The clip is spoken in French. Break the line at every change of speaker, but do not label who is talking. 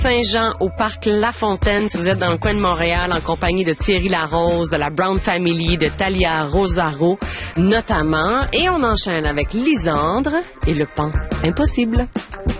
Saint-Jean au parc La Fontaine, si vous êtes dans le coin de Montréal, en compagnie de Thierry Larose, de la Brown Family, de Talia Rosaro, notamment. Et on enchaîne avec Lisandre et le pan impossible.